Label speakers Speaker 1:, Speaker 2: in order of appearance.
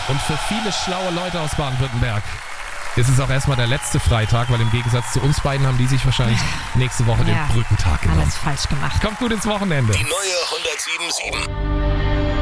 Speaker 1: Und für viele schlaue Leute aus Baden-Württemberg ist es auch erstmal der letzte Freitag, weil im Gegensatz zu uns beiden haben die sich wahrscheinlich nächste Woche den Brückentag genommen.
Speaker 2: Alles falsch gemacht.
Speaker 1: Kommt gut ins Wochenende.
Speaker 3: Die neue 107.7.